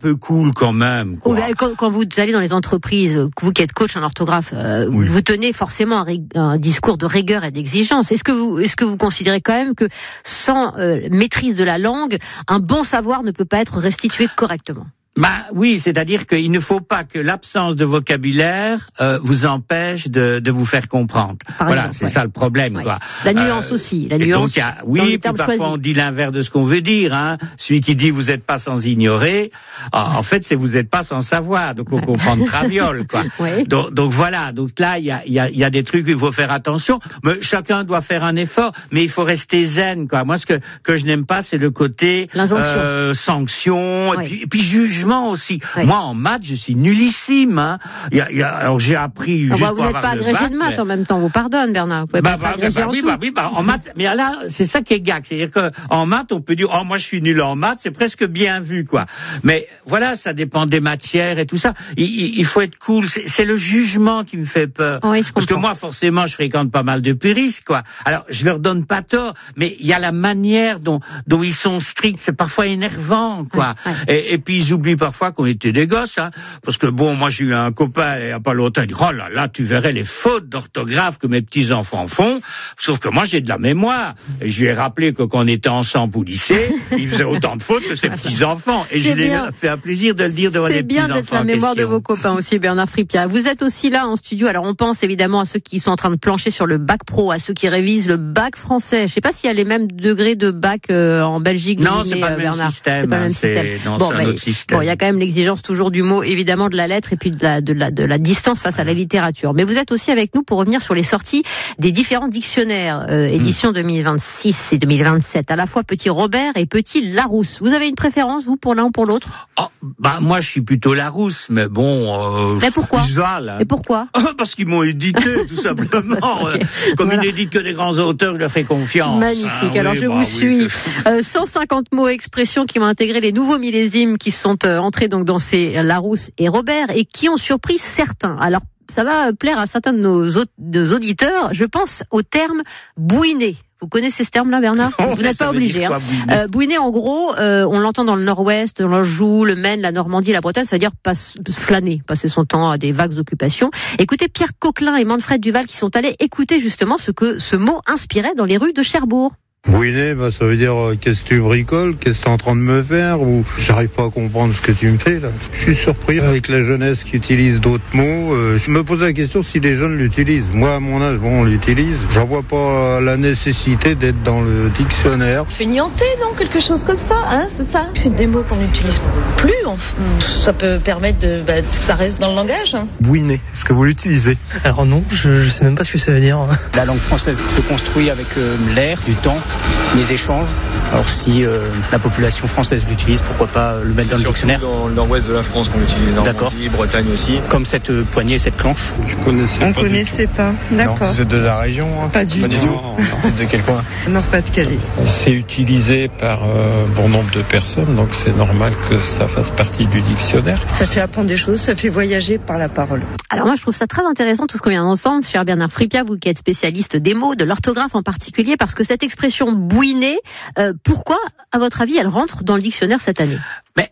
peu cool quand même, quoi. Quand vous allez dans les entreprises, vous qui êtes coach en orthographe, vous tenez forcément un discours de rigueur et d'exigence. Est-ce que vous considérez quand même que sans maîtrise de la langue, un bon savoir ne peut pas être restitué correctement? Bah oui, c'est-à-dire qu'il ne faut pas que l'absence de vocabulaire vous empêche de vous faire comprendre. C'est ça le problème, quoi. La nuance aussi, la nuance. Donc, puis parfois on dit l'inverse de ce qu'on veut dire, hein. Celui qui dit vous n'êtes pas sans ignorer, en fait c'est vous n'êtes pas sans savoir, donc on comprend de traviole, quoi. Oui. Donc voilà, donc là il y a des trucs où il faut faire attention, mais chacun doit faire un effort, mais il faut rester zen, quoi. Moi ce que je n'aime pas, c'est le côté sanction, et puis jugement aussi. Oui. Moi, en maths, je suis nullissime. Hein. Alors, j'ai appris juste pour avoir le bac. Vous n'êtes pas agrégé de maths en même temps. Vous pardonne, Bernard. Vous oui, en maths. Mais là, c'est ça qui est gag. C'est-à-dire qu'en maths, on peut dire, oh, moi, je suis nul en maths. C'est presque bien vu, quoi. Mais voilà, ça dépend des matières et tout ça. Il faut être cool. C'est le jugement qui me fait peur. Oui, je comprends. Parce que moi, forcément, je fréquente pas mal de puristes, quoi. Alors, je leur donne pas tort, mais il y a la manière dont ils sont stricts. C'est parfois énervant, quoi. Et puis, ils oublient parfois qu'on était des gosses, hein, parce que bon, moi j'ai eu un copain il y a pas longtemps, il dit oh là, tu verrais les fautes d'orthographe que mes petits enfants font, sauf que moi j'ai de la mémoire. Et je lui ai rappelé que quand on était ensemble au lycée, il faisait autant de fautes que ses petits enfants, et je lui ai fait un plaisir de le dire devant les petits enfants. C'est bien d'être la mémoire de vos copains aussi, Bernard Fripia. Vous êtes aussi là en studio. Alors on pense évidemment à ceux qui sont en train de plancher sur le bac pro, à ceux qui révisent le bac français. Je sais pas s'il y a les mêmes degrés de bac en Belgique. Non, c'est pas le même système. C'est pas le même système. Non, c'est un autre système. Il y a quand même l'exigence toujours du mot, évidemment de la lettre et puis de la distance face à la littérature. Mais vous êtes aussi avec nous pour revenir sur les sorties des différents dictionnaires, édition 2026 et 2027, à la fois Petit Robert et Petit Larousse. Vous avez une préférence, vous, pour l'un ou pour l'autre? Moi, je suis plutôt Larousse, mais bon... mais pourquoi? Et pourquoi? Parce qu'ils m'ont édité, tout simplement. Okay. Comme ils n'éditent que des grands auteurs, je leur fais confiance. Magnifique. Alors, je vous suis. 150 mots, expressions qui vont intégrer les nouveaux millésimes qui sont entrés donc dans ces Larousse et Robert et qui ont surpris certains. Alors, ça va plaire à certains de nos auditeurs. Je pense au terme bouiner. Vous connaissez ce terme-là, Bernard? Vous n'êtes pas obligé. Bouiner, en gros, on l'entend dans le Nord-Ouest, dans l'Anjou, le Maine, la Normandie, la Bretagne, ça veut dire flâner, passer son temps à des vagues occupations. Écoutez Pierre Coquelin et Manfred Duval qui sont allés écouter justement ce que ce mot inspirait dans les rues de Cherbourg. Bouiner, ça veut dire qu'est-ce que tu bricoles, qu'est-ce que tu es en train de me faire, ou j'arrive pas à comprendre ce que tu me fais là. Je suis surpris avec la jeunesse qui utilise d'autres mots. Je me pose la question si les jeunes l'utilisent. Moi, à mon âge, on l'utilise. J'en vois pas la nécessité d'être dans le dictionnaire. Fainéanté, non? Quelque chose comme ça, hein, c'est ça? C'est des mots qu'on n'utilise plus. Ça peut permettre que ça reste dans le langage. Hein. Bouiner, est-ce que vous l'utilisez? Alors non, je sais même pas ce que ça veut dire. La langue française se construit avec l'air, du temps, les échanges. Alors si la population française l'utilise, pourquoi pas le mettre dans le dictionnaire? Dans le nord-ouest de la France qu'on l'utilise, Normandie, Bretagne aussi. Comme cette poignée, cette clanche. Je connaissais pas. D'accord. Non, vous êtes de la région? Hein? Pas du tout. Vous êtes de quel coin? Nord-Pas-de-Calais. C'est utilisé par bon nombre de personnes, donc c'est normal que ça fasse partie du dictionnaire. Ça fait apprendre des choses, ça fait voyager par la parole. Alors moi je trouve ça très intéressant tout ce qu'on vient d'entendre, cher Bernard Fripia, vous qui êtes spécialiste des mots, de l'orthographe en particulier, parce que cette expression bouiner, pourquoi, à votre avis, elle rentre dans le dictionnaire cette année? Mais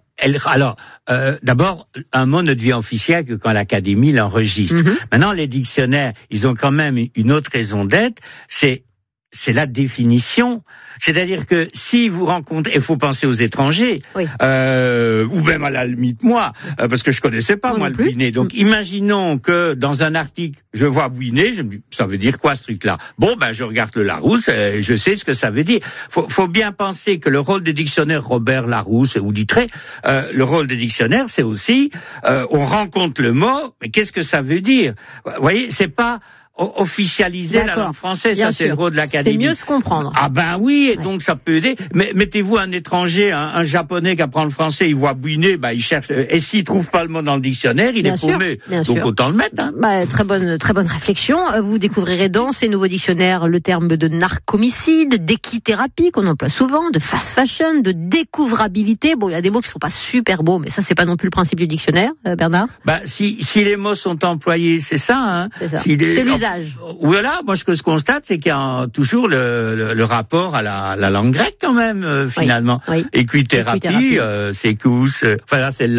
d'abord, un mot ne devient officiel que quand l'Académie l'enregistre. Maintenant, les dictionnaires, ils ont quand même une autre raison d'être, c'est la définition. C'est-à-dire que si vous rencontrez, il faut penser aux étrangers, ou même à la limite moi, parce que je connaissais pas moi le bouiner. Donc imaginons que dans un article, je vois bouiner, je me dis ça veut dire quoi ce truc-là? Bon je regarde le Larousse, je sais ce que ça veut dire. Faut bien penser que le rôle des dictionnaires Robert Larousse ou Littré, le rôle des dictionnaires c'est aussi on rencontre le mot, mais qu'est-ce que ça veut dire? Vous voyez, c'est pas officialiser la langue française, ça c'est le rôle de l'Académie. C'est mieux se comprendre. Ah ben oui, et donc ça peut aider. Mais mettez-vous un étranger, un japonais qui apprend le français, il voit bouiner, il cherche. Et s'il trouve pas le mot dans le dictionnaire, il est paumé. Donc autant le mettre. Hein. Très bonne réflexion. Vous découvrirez dans ces nouveaux dictionnaires le terme de narcomicide, d'équithérapie qu'on emploie souvent, de fast fashion, de découvrabilité. Bon, il y a des mots qui sont pas super beaux, mais ça c'est pas non plus le principe du dictionnaire, Bernard. Si les mots sont employés, c'est ça. Hein. C'est ça. C'est l'usage. Voilà, moi ce que je constate, c'est qu'il y a toujours le rapport à la langue grecque quand même, finalement. Équithérapie, c'est cous, là c'est